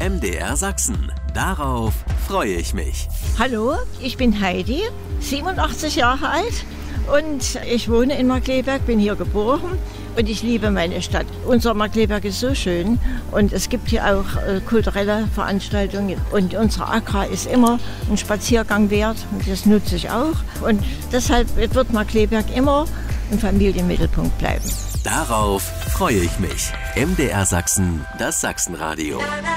MDR Sachsen. Darauf freue ich mich. Hallo, ich bin Heidi, 87 Jahre alt und ich wohne in Markkleeberg, bin hier geboren und ich liebe meine Stadt. Unser Markkleeberg ist so schön und es gibt hier auch kulturelle Veranstaltungen und unsere Agra ist immer ein Spaziergang wert und das nutze ich auch. Und deshalb wird Markkleeberg immer ein Familienmittelpunkt bleiben. Darauf freue ich mich. MDR Sachsen, das Sachsenradio.